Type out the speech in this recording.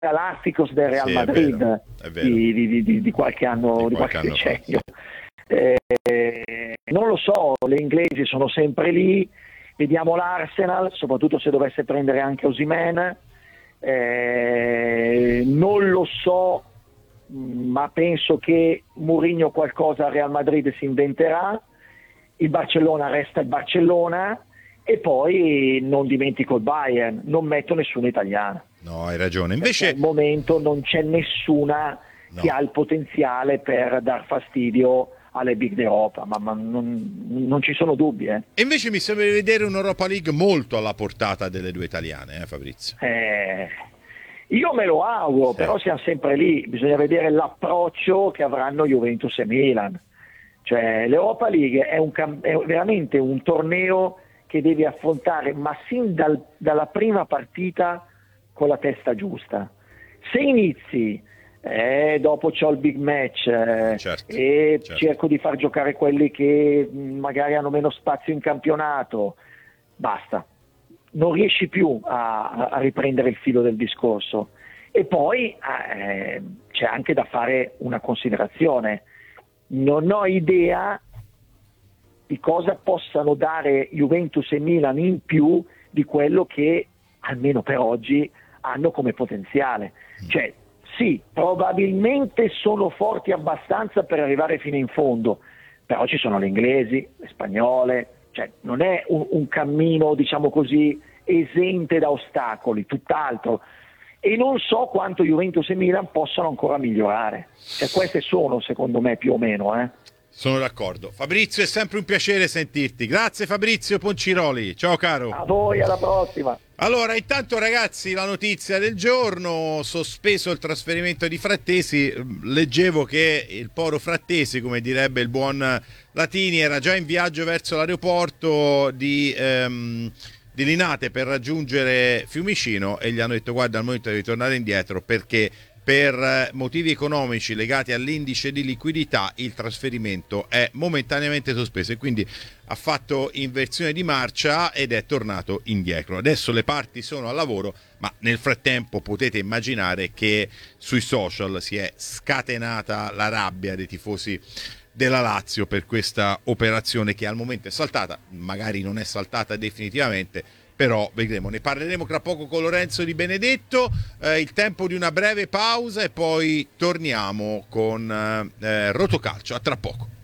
Galacticos del Real Sì, Madrid è vero. di qualche anno, di qualche decennio. Non lo so, le inglesi sono sempre lì, vediamo l'Arsenal, soprattutto se dovesse prendere anche Osimhen, non lo so, ma penso che Mourinho qualcosa al Real Madrid si inventerà, il Barcellona resta il Barcellona e poi non dimentico il Bayern, non metto nessuna italiana. No, hai ragione. Invece Invece al momento non c'è nessuna che ha il potenziale per dar fastidio alle big d'Europa, ma non ci sono dubbi. E invece mi sembra di vedere un'Europa League molto alla portata delle due italiane, Fabrizio? Io me lo auguro, Sì. però siamo sempre lì, bisogna vedere l'approccio che avranno Juventus e Milan. Cioè, l'Europa League è veramente un torneo che devi affrontare, ma sin dalla prima partita con la testa giusta. Se inizi, dopo c'ho il big match certo. Cerco di far giocare quelli che magari hanno meno spazio in campionato, basta, non riesci più a riprendere il filo del discorso. E poi c'è anche da fare una considerazione: non ho idea di cosa possano dare Juventus e Milan in più di quello che almeno per oggi hanno come potenziale. Cioè, sì, probabilmente sono forti abbastanza per arrivare fino in fondo, però ci sono le inglesi, le spagnole, cioè non è un cammino, diciamo così, esente da ostacoli, tutt'altro. E non so quanto Juventus e Milan possano ancora migliorare. Cioè, queste sono, secondo me, più o meno. Sono d'accordo. Fabrizio, è sempre un piacere sentirti. Grazie Fabrizio Ponciroli. Ciao caro. A voi, alla prossima. Allora, intanto ragazzi, la notizia del giorno: sospeso il trasferimento di Frattesi. Leggevo che il poro Frattesi, come direbbe il buon Latini, era già in viaggio verso l'aeroporto di Linate per raggiungere Fiumicino e gli hanno detto: guarda, al momento devi tornare indietro perché per motivi economici legati all'indice di liquidità il trasferimento è momentaneamente sospeso, e quindi ha fatto inversione di marcia ed è tornato indietro. Adesso le parti sono al lavoro, ma nel frattempo potete immaginare che sui social si è scatenata la rabbia dei tifosi della Lazio per questa operazione che al momento è saltata, magari non è saltata definitivamente, però vedremo. Ne parleremo tra poco con Lorenzo Di Benedetto. Il tempo di una breve pausa e poi torniamo con Rotocalcio. A tra poco.